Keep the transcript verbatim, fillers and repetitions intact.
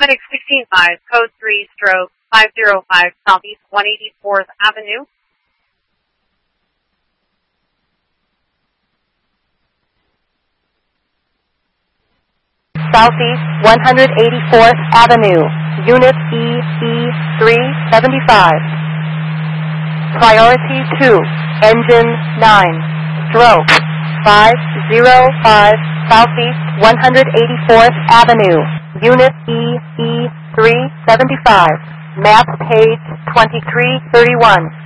Paramedic sixteen five, code three, stroke five zero five, Southeast one eighty-fourth Avenue. Southeast one eighty-fourth Avenue, Unit E E three seventy-five. Priority two, Engine nine, stroke five zero five, Southeast one eighty-fourth Avenue, Unit E E three seventy-five. Map page twenty-three thirty-one.